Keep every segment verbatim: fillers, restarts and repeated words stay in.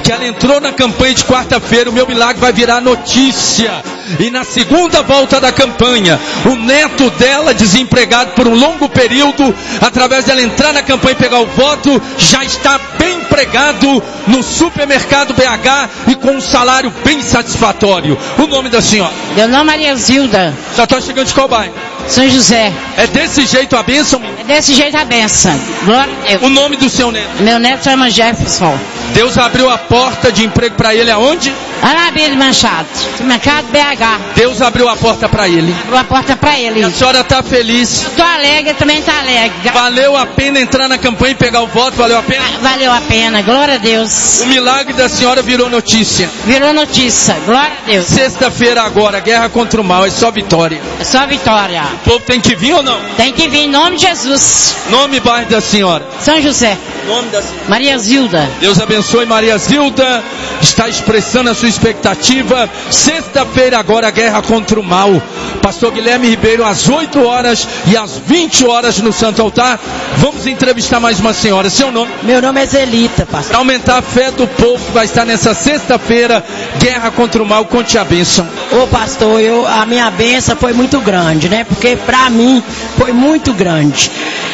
que ela entrou na campanha de quarta-feira, o meu milagre vai virar notícia. E na segunda volta da campanha, o neto dela, desempregado por um longo período, através dela entrar na campanha e pegar o voto, já está bem empregado no supermercado B H e com um salário bem satisfatório. O nome da senhora? Meu nome é Maria Zilda. Já está chegando de qual bairro? São José. É desse jeito a bênção? É desse jeito a bênção. Glória a Deus. O nome do seu neto? Meu neto chama Jefferson. Deus abriu a porta de emprego para ele aonde? Arabia Machado. Mercado B H. Deus abriu a porta para ele. Abriu a porta para ele. E a senhora está feliz? Eu tô alegre, eu também tô alegre. Valeu a pena entrar na campanha e pegar o voto? Valeu a pena? Valeu a pena, glória a Deus. O milagre da senhora virou notícia. Virou notícia, glória a Deus. Sexta-feira agora, guerra contra o mal, é só vitória. É só vitória. O povo tem que vir ou não? Tem que vir em nome de Jesus. Nome e bairro da senhora? São José. Nome da senhora? Maria Zilda. Deus abençoe Maria Zilda. Está expressando a sua expectativa. Sexta-feira agora, guerra contra o mal. Pastor Guilherme Ribeiro, às oito horas e às vinte horas no Santo Altar. Vamos entrevistar mais uma senhora. Seu nome? Meu nome é Zelita, pastor. Para aumentar a fé do povo que vai estar nessa sexta-feira, guerra contra o mal, conte a bênção. Ô pastor, eu, a minha bênção foi muito grande, né? Porque pra mim foi muito grande.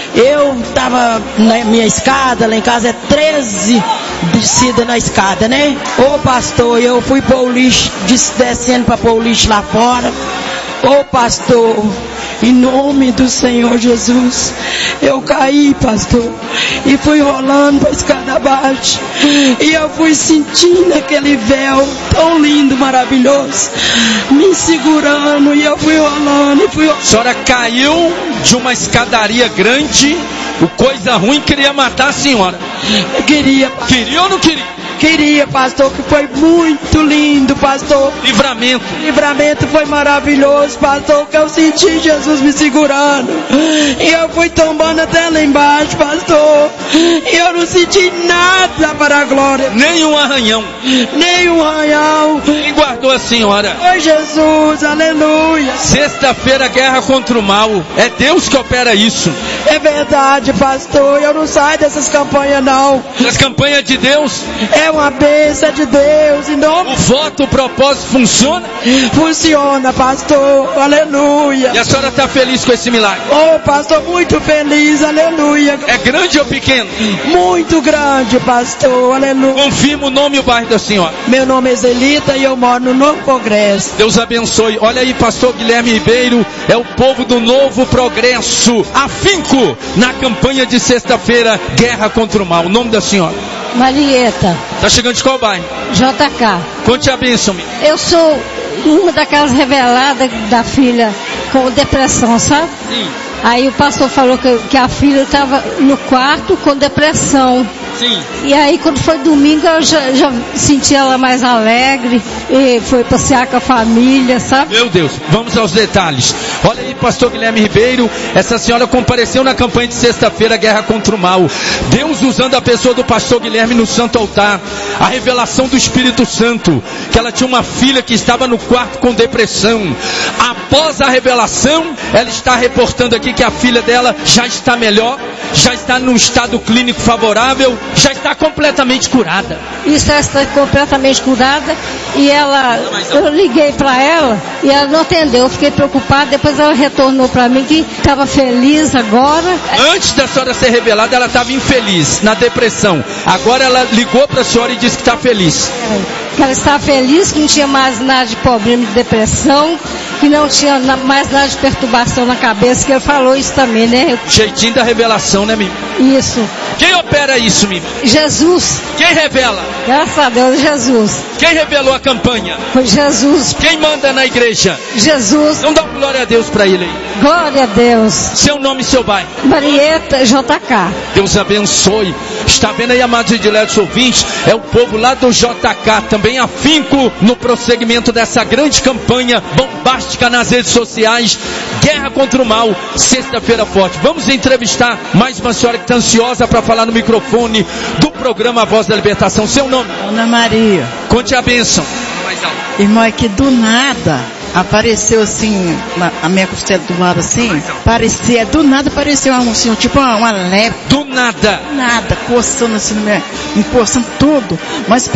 Eu estava na minha escada, lá em casa é treze descidas na escada, né? Ô pastor, eu fui pôr o lixo, descendo para pôr o lixo lá fora. Ô pastor, em nome do Senhor Jesus, eu caí, pastor, e fui rolando para a escada abaixo, e eu fui sentindo aquele véu tão lindo, maravilhoso, me segurando, e eu fui rolando, e fui rolando. A senhora caiu de uma escadaria grande, o coisa ruim queria matar a senhora. Eu queria, pastor. Queria ou não queria? Queria, pastor, que foi muito lindo, pastor. Livramento. Livramento foi maravilhoso, pastor, que eu senti Jesus me segurando. E eu fui tombando até lá embaixo, pastor. E eu não senti nada para a glória. Nem um arranhão. Nem um arranhão. Quem guardou a senhora? Oi, Jesus, aleluia. Sexta-feira, guerra contra o mal. É Deus que opera isso. É verdade, pastor. Eu não saio dessas campanhas, não. As campanhas de Deus? É uma bênção de Deus. Em nome... O voto, o propósito funciona? Funciona, pastor. Aleluia. E a senhora está feliz com esse milagre? Oh, pastor, muito feliz. Aleluia. É grande ou pequeno? Muito grande, pastor. Aleluia. Confirma o nome e o bairro da senhora. Meu nome é Zelita e eu moro no Novo Progresso. Deus abençoe. Olha aí, pastor Guilherme Ribeiro, é o povo do Novo Progresso. Afinco na campanha de sexta-feira, guerra contra o mal. O nome da senhora? Marieta. Tá chegando de qual bairro? J K. Conte a bênção. Eu sou uma daquelas reveladas da filha com depressão, sabe? Sim. Aí o pastor falou que, que a filha estava no quarto com depressão. Sim. E aí quando foi domingo eu já, já senti ela mais alegre e foi passear com a família, sabe? Meu Deus, vamos aos detalhes. Olha aí, pastor Guilherme Ribeiro, essa senhora compareceu na campanha de sexta-feira, guerra contra o mal. Deus usando a pessoa do pastor Guilherme no Santo Altar, a revelação do Espírito Santo, que ela tinha uma filha que estava no quarto com depressão. Após a revelação, ela está reportando aqui que a filha dela já está melhor, já está num estado clínico favorável, já está completamente curada. Isso, ela está completamente curada. E ela, eu liguei para ela e ela não atendeu, eu fiquei preocupada. Depois ela retornou para mim que estava feliz agora. Antes da senhora ser revelada, ela estava infeliz, na depressão. Agora ela ligou para a senhora e disse que está feliz. É, que ela estava feliz, que não tinha mais nada de problema de depressão, que não tinha mais nada de perturbação na cabeça, que ele falou isso também, né? Jeitinho da revelação, né, Mimi? Isso. Quem opera isso, Mimi? Jesus. Quem revela? Graças a Deus, Jesus. Quem revelou a campanha? Foi Jesus. Quem manda na igreja? Jesus. Então dá glória a Deus para ele aí. Glória a Deus. Seu nome e seu bairro? Marieta J K. Deus abençoe. Está vendo aí, amados e diletos ouvintes? É o povo lá do J K, também afinco no prosseguimento dessa grande campanha bombástica nas redes sociais. Guerra contra o mal, sexta-feira forte. Vamos entrevistar mais uma senhora que está ansiosa para falar no microfone do programa Voz da Libertação. Seu nome? Ana Maria. Conte a bênção. Irmão, é que do nada apareceu assim, na, a minha costela do lado assim, parecia, do nada apareceu um, assim, tipo uma, uma leve. Do nada? Nada, coçando assim, me coçando tudo, mas